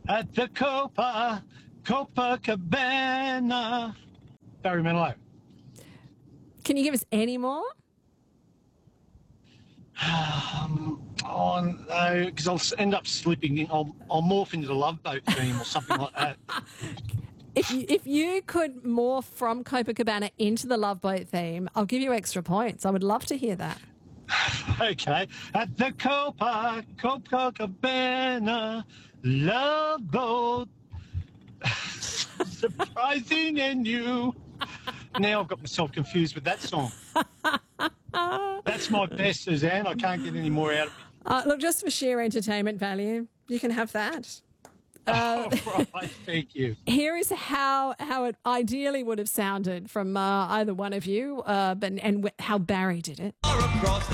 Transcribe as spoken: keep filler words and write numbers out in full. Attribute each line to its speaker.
Speaker 1: at the Copa, Copacabana. Barry Manilow.
Speaker 2: Can you give us any more?
Speaker 1: Um, oh, no, because I'll end up slipping in. I'll, I'll morph into the Love Boat theme or something like that.
Speaker 2: If you, if you could morph from Copacabana into the Love Boat theme, I'll give you extra points. I would love to hear that.
Speaker 1: Okay. At the Copa, Copacabana, Love Boat. Surprising and new. Now I've got myself confused with that song. That's my best, Suzanne. I can't get any more out of it.
Speaker 2: Uh, look, just for sheer entertainment value, you can have that. Uh,
Speaker 1: oh, right, thank you.
Speaker 2: Here is how how it ideally would have sounded from uh, either one of you, uh, but and w- how Barry did it.
Speaker 3: Across the